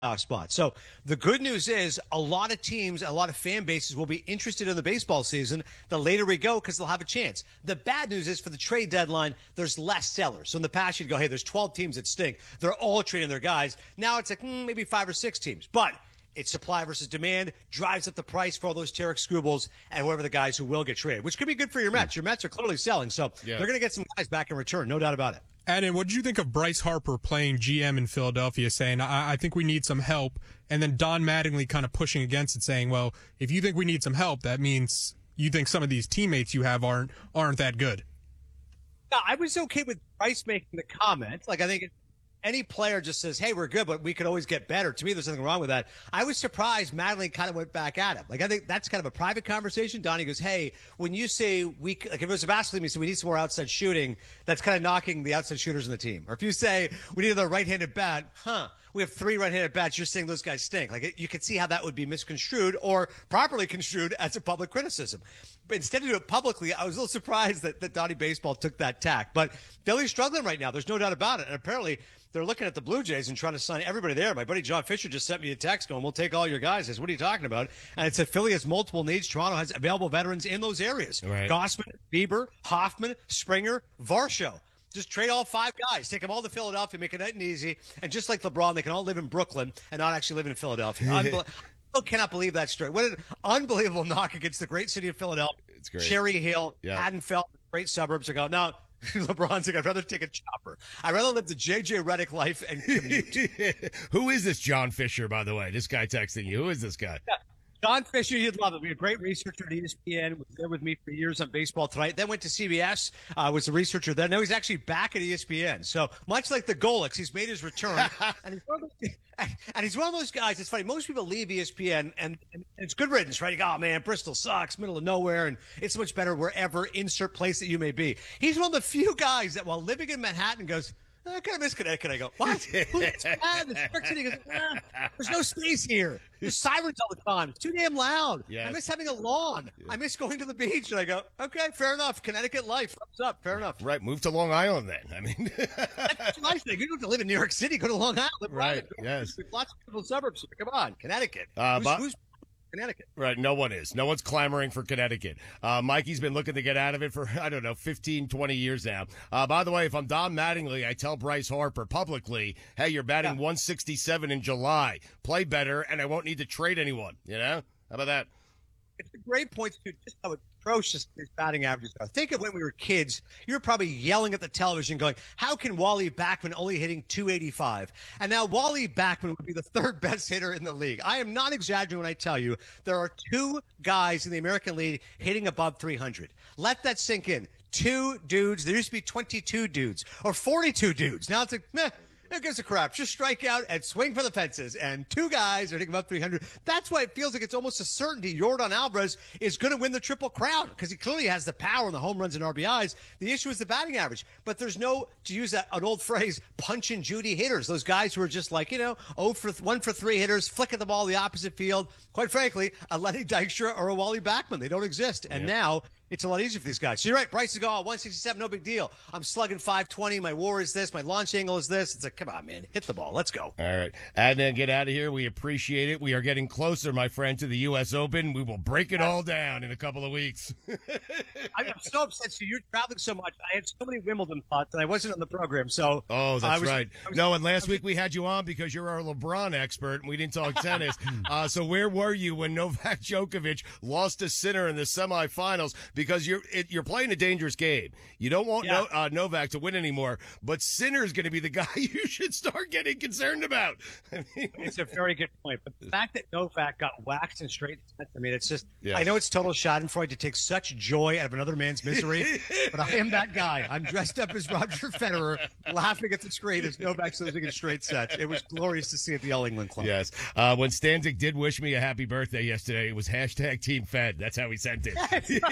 spot. So the good news is a lot of teams, a lot of fan bases will be interested in the baseball season the later we go because they'll have a chance. The bad news is for the trade deadline, there's less sellers. So in the past, you'd go, hey, there's 12 teams that stink. They're all trading their guys. Now it's like maybe 5 or 6 teams. But it's supply versus demand, drives up the price for all those Tarek Skubals and whoever the guys who will get traded, which could be good for your Mets. Your Mets are clearly selling, so they're going to get some guys back in return, no doubt about it. Adam, what did you think of Bryce Harper playing GM in Philadelphia, saying, I think we need some help, and then Don Mattingly kind of pushing against it, saying, well, if you think we need some help, that means you think some of these teammates you have aren't that good. No, I was okay with Bryce making the comment. Like, I think any player just says, hey, we're good, but we could always get better. To me, there's nothing wrong with that. I was surprised Mattingly kind of went back at him. Like, I think that's kind of a private conversation. Donnie goes, hey, when you say like if it was a basketball team, you say we need some more outside shooting, that's kind of knocking the outside shooters in the team. Or if you say we need another right-handed bat, we have 3 right-handed bats, you're saying those guys stink. Like, you could see how that would be misconstrued or properly construed as a public criticism. But instead of doing it publicly, I was a little surprised that Donnie Baseball took that tack. But Philly's struggling right now. There's no doubt about it. And apparently they're looking at the Blue Jays and trying to sign everybody there. My buddy John Fisher just sent me a text going, we'll take all your guys. I said, what are you talking about? And it said Philly has multiple needs. Toronto has available veterans in those areas. Right. Gossman, Bieber, Hoffman, Springer, Varsho. Just trade all 5 guys. Take them all to Philadelphia, make it nice and easy. And just like LeBron, they can all live in Brooklyn and not actually live in Philadelphia. I still cannot believe that story. What an unbelievable knock against the great city of Philadelphia. It's great. Cherry Hill, Haddonfield, great suburbs. I go, no, LeBron's like, I'd rather take a chopper. I'd rather live the J.J. Redick life and commute. Who is this John Fisher, by the way? This guy texting you. Who is this guy? Yeah. John Fisher, you'd love it. We had a great researcher at ESPN. Was there with me for years on Baseball Tonight. Then went to CBS. Was a researcher there. Now he's actually back at ESPN. So much like the Golix, he's made his return. and he's one of those guys. It's funny. Most people leave ESPN, and it's good riddance, right? You go, oh, man, Bristol sucks, middle of nowhere, and it's much better wherever, insert place that you may be. He's one of the few guys that while living in Manhattan goes, I kind of miss Connecticut. I go, what? It's bad. New York City goes, there's no space here. There's sirens all the time. It's too damn loud. Yes. I miss having a lawn. I miss going to the beach. And I go, okay, fair enough. Connecticut life. Thumbs up. Fair enough. Right. Move to Long Island then. I mean, that's a nice thing. You don't have to live in New York City. Go to Long Island. Right. Yes. There's lots of beautiful suburbs. Come on. Connecticut. Who's Connecticut? Right. No one is. No one's clamoring for Connecticut. Mikey's been looking to get out of it for, 15, 20 years now. By the way, if I'm Don Mattingly, I tell Bryce Harper publicly, hey, you're batting 167 in July. Play better, and I won't need to trade anyone. You know? How about that? It's a great point to just how atrocious his batting averages are. Think of when we were kids. You were probably yelling at the television going, how can Wally Backman only hitting 285? And now Wally Backman would be the 3rd best hitter in the league. I am not exaggerating when I tell you there are 2 guys in the American League hitting above 300. Let that sink in. 2 dudes. There used to be 22 dudes or 42 dudes. Now it's like, meh. Who gives a crap? Just strike out and swing for the fences. And 2 guys are hitting about 300. That's why it feels like it's almost a certainty Yordan Alvarez is going to win the Triple Crown because he clearly has the power and the home runs and RBIs. The issue is the batting average. But there's no, to use an old phrase, punch and Judy hitters. Those guys who are just like, 1 for 3 hitters, flicking the ball the opposite field. Quite frankly, a Lenny Dykstra or a Wally Backman. They don't exist. And now it's a lot easier for these guys. So you're right. Bryce is going, 167, no big deal. I'm slugging 520. My WAR is this. My launch angle is this. It's like, come on, man. Hit the ball. Let's go. All right. And then get out of here. We appreciate it. We are getting closer, my friend, to the U.S. Open. We will break it all down in a couple of weeks. I'm so upset. So you're traveling so much. I had so many Wimbledon thoughts, and I wasn't on the program. So that's right. No, and last week we had you on because you're our LeBron expert, and we didn't talk tennis. So where were you when Novak Djokovic lost to Sinner in the semifinals? Because you're playing a dangerous game. You don't want Novak to win anymore, but Sinner's going to be the guy you should start getting concerned about. It's a very good point. But the fact that Novak got waxed in straight sets, I mean, it's just, I know it's total schadenfreude to take such joy out of another man's misery, but I am that guy. I'm dressed up as Roger Federer, laughing at the screen as Novak's losing in straight sets. It was glorious to see at the All England Club. Yes. When Stanzik did wish me a happy birthday yesterday, it was hashtag Team Fed. That's how he sent it.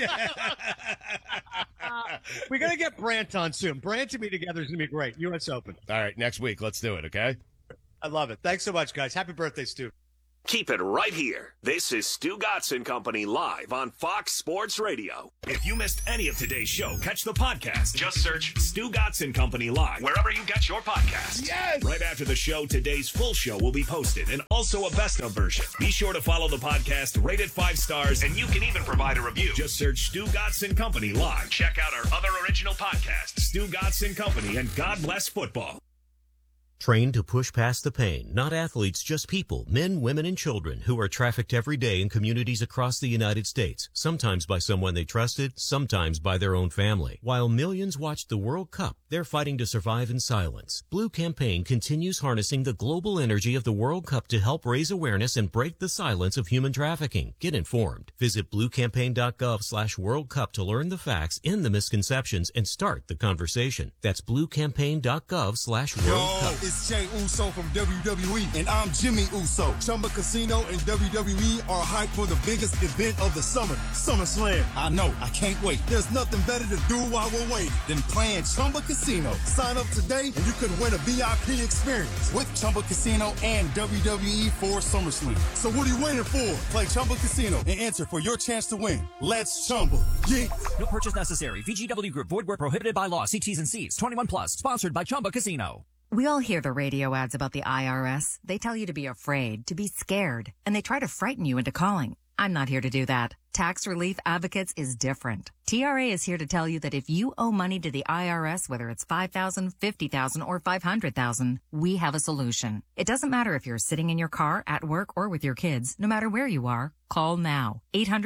We're going to get Brant on soon. Brant and me together is going to be great. U.S. Open. All right, next week. Let's do it, okay? I love it. Thanks so much, guys. Happy birthday, Stu. Keep it right here. This is Stu Gotson Company live on Fox Sports Radio. If you missed any of today's show, catch the podcast. Just search Stu Gotson Company live wherever you get your podcasts. Yes! Right after the show, today's full show will be posted and also a best of version. Be sure to follow the podcast, rate it 5 stars, and you can even provide a review. Just search Stu Gotson Company live. Check out our other original podcasts, Stu Gotson Company and God Bless Football. Trained to push past the pain, not athletes, just people, men, women, and children who are trafficked every day in communities across the United States, sometimes by someone they trusted, sometimes by their own family. While millions watched the World Cup, they're fighting to survive in silence. Blue Campaign continues harnessing the global energy of the World Cup to help raise awareness and break the silence of human trafficking. Get informed. Visit bluecampaign.gov/World Cup to learn the facts, end the misconceptions, and start the conversation. That's bluecampaign.gov/World Cup. It's Jay Uso from WWE, and I'm Jimmy Uso. Chumba Casino and WWE are hyped for the biggest event of the summer, SummerSlam. I know, I can't wait. There's nothing better to do while we're waiting than playing Chumba Casino. Sign up today and you could win a VIP experience with Chumba Casino and WWE for SummerSlam. So what are you waiting for? Play Chumba Casino and enter for your chance to win. Let's Chumba. Yeah. No purchase necessary. VGW Group. Void where prohibited by law. See T's and C's. 21 plus. Sponsored by Chumba Casino. We all hear the radio ads about the IRS. They tell you to be afraid, to be scared, and they try to frighten you into calling. I'm not here to do that. Tax Relief Advocates is different. TRA is here to tell you that if you owe money to the IRS, whether it's $5,000, $50,000, or $500,000, we have a solution. It doesn't matter if you're sitting in your car, at work, or with your kids. No matter where you are, call now.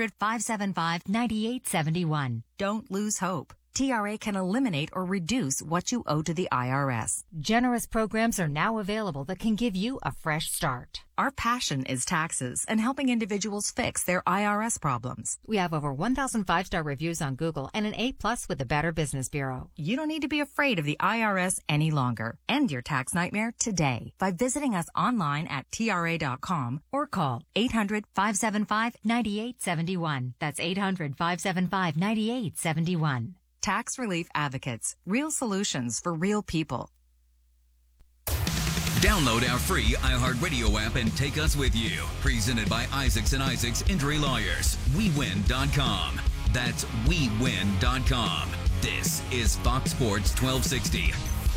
800-575-9871. Don't lose hope. TRA can eliminate or reduce what you owe to the IRS. Generous programs are now available that can give you a fresh start. Our passion is taxes and helping individuals fix their IRS problems. We have over 1,000 5-star reviews on Google and an A+ with the Better Business Bureau. You don't need to be afraid of the IRS any longer. End your tax nightmare today by visiting us online at TRA.com or call 800-575-9871. That's 800-575-9871. Tax Relief Advocates. Real solutions for real people. Download our free iHeartRadio app and take us with you. Presented by Isaacs and Isaacs Injury Lawyers. WeWin.com. That's WeWin.com. This is Fox Sports 1260.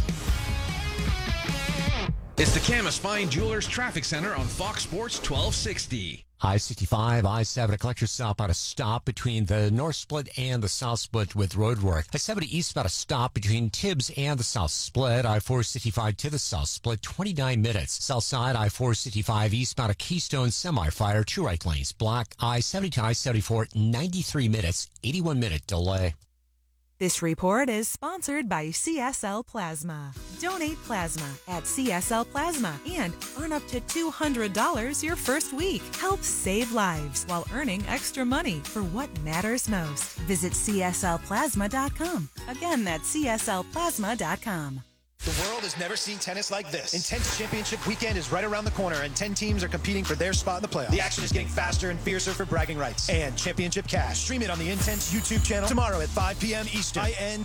It's the Camas Fine Jewelers Traffic Center on Fox Sports 1260. I-65, I-70, collect yourself at a stop between the North Split and the South Split with roadwork. I-70 East about a stop between Tibbs and the South Split. I-465 to the South Split, 29 minutes. South side, I-465 eastbound a Keystone semi-fire, 2 right lanes blocked. I-70 to I-74, 93 minutes, 81-minute delay. This report is sponsored by CSL Plasma. Donate plasma at CSL Plasma and earn up to $200 your first week. Help save lives while earning extra money for what matters most. Visit CSLPlasma.com. Again, that's CSLPlasma.com. The world has never seen tennis like this. Intense Championship Weekend is right around the corner, and 10 teams are competing for their spot in the playoffs. The action is getting faster and fiercer for bragging rights. And Championship Cash. Stream it on the Intense YouTube channel tomorrow at 5 p.m. Eastern.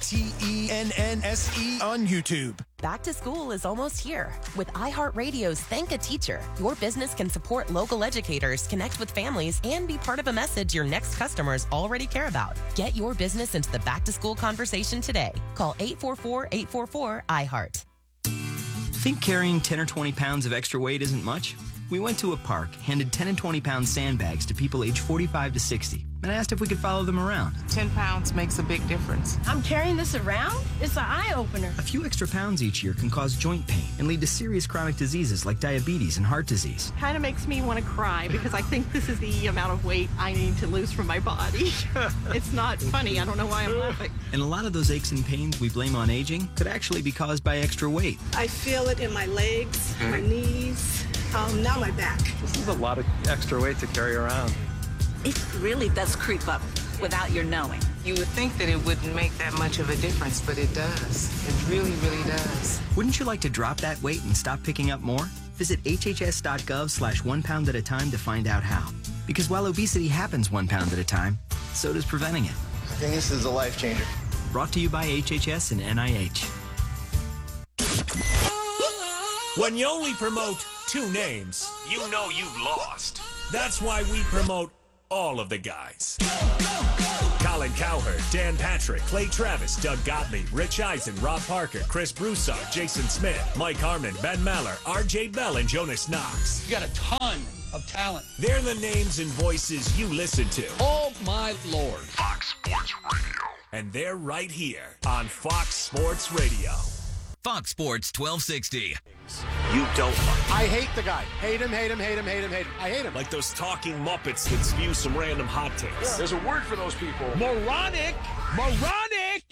INTENNSE on YouTube. Back to school is almost here. With iHeartRadio's Thank a Teacher, your business can support local educators, connect with families, and be part of a message your next customers already care about. Get your business into the back-to-school conversation today. Call 844-844-iHeart. Think carrying 10 or 20 pounds of extra weight isn't much? We went to a park, handed 10 and 20-pound sandbags to people aged 45 to 60, and asked if we could follow them around. 10 pounds makes a big difference. I'm carrying this around? It's an eye-opener. A few extra pounds each year can cause joint pain and lead to serious chronic diseases like diabetes and heart disease. Kind of makes me want to cry because I think this is the amount of weight I need to lose from my body. It's not funny. I don't know why I'm laughing. And a lot of those aches and pains we blame on aging could actually be caused by extra weight. I feel it in my legs, my knees, now my back. This is a lot of extra weight to carry around. It really does creep up without your knowing. You would think that it wouldn't make that much of a difference, but it does. It really, really does. Wouldn't you like to drop that weight and stop picking up more? Visit hhs.gov/1 pound at a time to find out how. Because while obesity happens 1 pound at a time, so does preventing it. I think this is a life changer. Brought to you by HHS and NIH. When you only promote two names, you know you've lost. That's why we promote all of the guys. Colin Cowherd, Dan Patrick, Clay Travis, Doug Gottlieb, Rich Eisen, Rob Parker, Chris Broussard, Jason Smith, Mike Harmon, Ben Maller, RJ Bell, and Jonas Knox. You got a ton of talent. They're the names and voices you listen to. Oh, my Lord. Fox Sports Radio. And they're right here on Fox Sports Radio. Fox Sports 1260. You don't like. I hate the guy. Hate him, hate him, hate him, hate him, hate him. I hate him. Like those talking Muppets that spew some random hot takes. Yeah, there's a word for those people. Moronic! Moronic!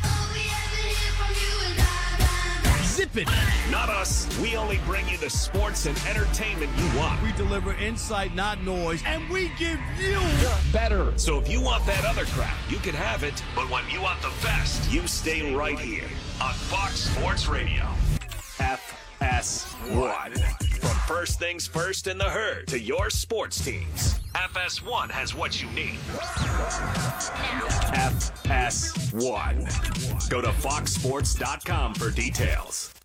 Zip it. Not us. We only bring you the sports and entertainment you want. We deliver insight, not noise, and we give you better. So if you want that other crap, you can have it. But when you want the best, you stay right here on Fox Sports Radio. FS1. From first things first in the herd to your sports teams, FS1 has what you need. FS1. Go to foxsports.com for details.